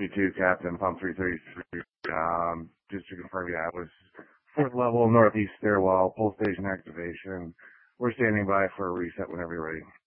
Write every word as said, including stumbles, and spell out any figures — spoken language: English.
Me too, Captain. Pump three thirty-three. Um, just to confirm, yeah, it was fourth level, northeast stairwell, pull station activation. We're standing by for a reset whenever you're ready.